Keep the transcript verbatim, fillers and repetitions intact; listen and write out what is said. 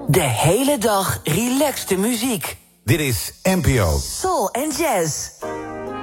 De hele dag relaxte muziek. Dit is N P O. Soul en jazz.